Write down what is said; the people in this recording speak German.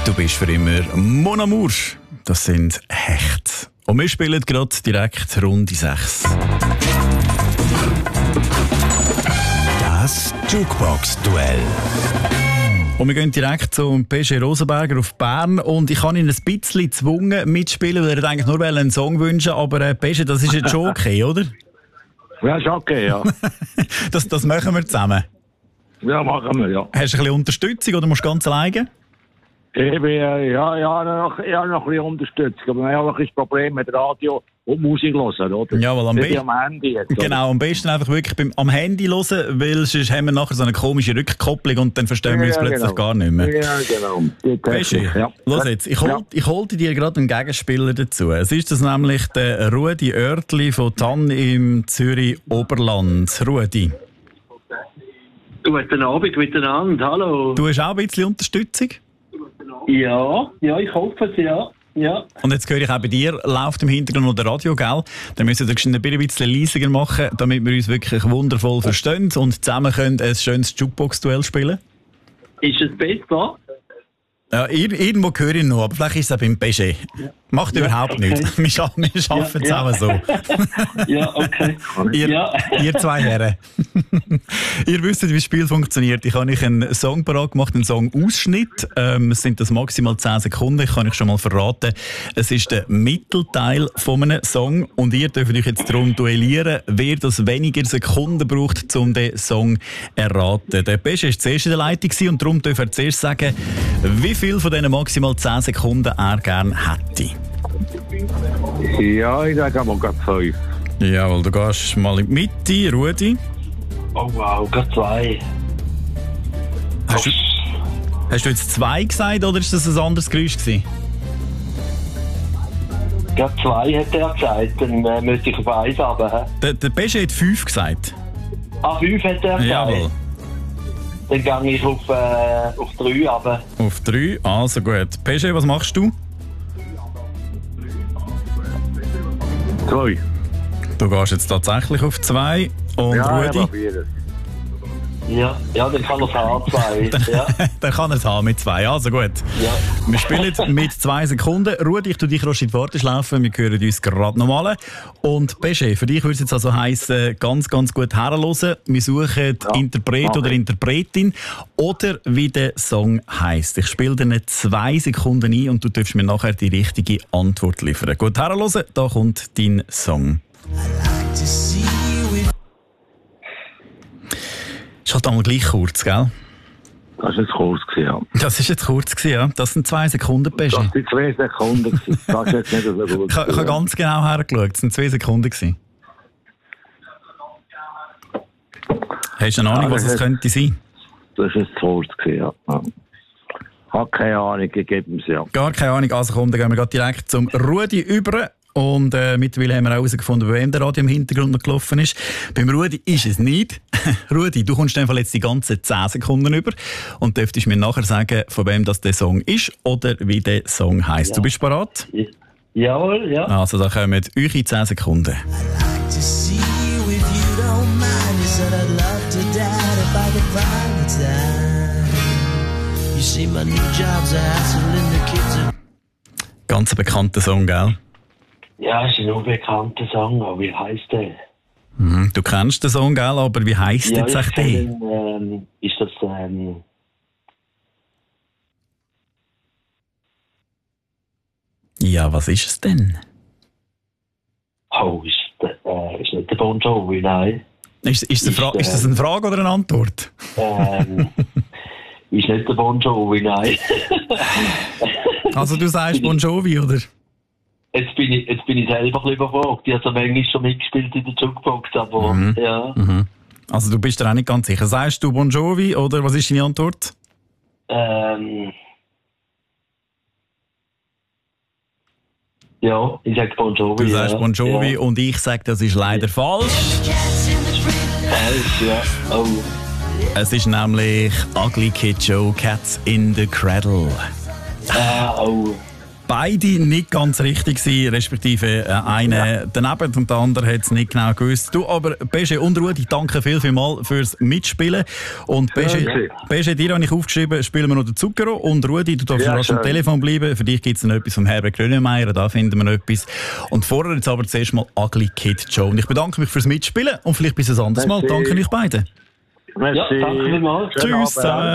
Du bist für immer Mon Amour. Das sind Hecht. Und wir spielen gerade direkt Runde 6. Das Jukebox-Duell. Und wir gehen direkt zum PSG Rosenberger auf Bern. Und ich habe ihn ein bisschen gezwungen mitzuspielen, weil er eigentlich nur einen Song wünschen wollte. Aber PSG, das ist jetzt schon okay, oder? Ja, ist okay, ja. Das machen wir zusammen. Ja, machen wir, ja. Hast du ein bisschen Unterstützung oder musst du ganz alleine? Ich bin, noch ein bisschen Unterstützung. Aber wir haben auch ein Problem mit Radio und Musik hören, oder? Ja, weil am Handy jetzt, oder? Genau, am besten einfach wirklich am Handy hören, weil sonst haben wir nachher so eine komische Rückkopplung und dann verstehen wir uns plötzlich gar nicht mehr. Ja, genau. Peschi, los jetzt, ich holte dir gerade einen Gegenspieler dazu. Es ist das nämlich der Rudi Oertli von Tann im Zürich Oberland. Rudi. Guten Abend miteinander, hallo. Du hast auch ein bisschen Unterstützung? Ja, ich hoffe es, ja. Und jetzt höre ich auch bei dir, läuft im Hintergrund noch der Radio, gell? Dann müssen wir ein bisschen leiser machen, damit wir uns wirklich wundervoll verstehen und zusammen können ein schönes Jukebox-Duell spielen. Ist es besser? Ja, irgendwo höre ich noch, aber vielleicht ist es auch beim PSG. Macht überhaupt nichts. Wir arbeiten zusammen so. Ja, okay. Ihr zwei Herren. Ihr wisst, wie das Spiel funktioniert. Ich habe euch einen Song parat gemacht, einen Song-Ausschnitt. Es sind das maximal 10 Sekunden. Ich kann euch schon mal verraten. Es ist der Mittelteil von einem Song und ihr dürft euch jetzt darum duellieren, wer das weniger Sekunden braucht, um den Song zu erraten. Der PSG war zuerst in der Leitung und darum dürft ihr zuerst sagen, wie viel von diesen maximal 10 Sekunden er gerne hätte. Ja, ich sage aber gerade 5. Jawohl, du gehst mal in die Mitte, Rudi. Oh wow, gerade 2. Hast du jetzt 2 gesagt oder ist das ein anderes Geräusch gewesen? Gerade 2 hat er gesagt, dann müsste ich auf 1 runter. Der PSG hat 5 gesagt. 5 hat er gesagt? Jawohl. Dann gehe ich auf 3 runter. Auf 3, also gut. PSG, was machst du? 2. Du gehst jetzt tatsächlich auf 2. Und Rudi? Ja, dann kann er es haben, 2. Dann kann er es haben mit 2, also gut. Ja. Wir spielen mit 2 Sekunden. Rudi, ich tue dich rasch in die Warteschleife, wir hören uns gerade nochmal. Und PSG, für dich würde es jetzt also heissen, ganz, ganz gut herhören. Wir suchen Interpret oder Interpretin oder wie der Song heisst. Ich spiele dir 2 Sekunden ein und du darfst mir nachher die richtige Antwort liefern. Gut herhören, da kommt dein Song. Ist halt einmal gleich kurz, gell? Das war jetzt kurz, ja. Das war jetzt kurz, ja. Das sind 2 Sekunden, Peschi. Das waren 2 Sekunden. Das ist jetzt nicht so gut. Ich habe ganz genau hergeschaut. Das waren 2 Sekunden. Hast du eine Ahnung, was es könnte sein? Das war jetzt kurz, ja. Habe keine Ahnung, ich gebe es ja. Gar keine Ahnung. Also komm, dann gehen wir gerade direkt zum Rudi über. Und mittlerweile haben wir auch herausgefunden, bei wem der Radio im Hintergrund noch gelaufen ist. Beim Rudi ist es nicht. Rudi, du kommst einfach jetzt die ganzen 10 Sekunden über und dürftest mir nachher sagen, von wem das der Song ist oder wie der Song heisst. Du bist bereit? Jawohl, ja. Also da kommen eure 10 Sekunden. Ganz ein bekannter Song, gell? Ja, es ist ein unbekannter Song, aber wie heisst der? Du kennst den Song, gell? Aber wie heisst jetzt echt der? Ist das Ja, was ist es denn? Oh, ist nicht der Bon Jovi, nein. Ist das eine Frage oder eine Antwort? Ist nicht der Bon Jovi, nein. Also du sagst Bon Jovi, oder? Jetzt bin ich selber ein bisschen überfragt. Ich habe manchmal schon mitgespielt in der Jukebox, aber ja. Mhm. Also du bist dir auch nicht ganz sicher. Sagst du Bon Jovi oder was ist deine Antwort? Ja, ich sage Bon Jovi. Du sagst Bon Jovi und ich sage, das ist leider falsch. Ja. Oh. Es ist nämlich Ugly Kid Joe, Cats in the Cradle. Oh. beide nicht ganz richtig gewesen, respektive einer daneben und der andere hat es nicht genau gewusst. Du, aber Beje und Rudi, danke vielmals fürs Mitspielen. Und Beje, dir habe ich aufgeschrieben, spielen wir noch den Zucchero. Und Rudi, du darfst rasch am Telefon bleiben. Für dich gibt es noch etwas vom Herbert Grönemeyer, da finden wir noch etwas. Und vorher jetzt aber zuerst mal Ugly Kid Joe. Und ich bedanke mich fürs Mitspielen und vielleicht bis ein anderes Mal. Danke euch beiden. Merci. Ja, danke vielmals. Tschüss zusammen.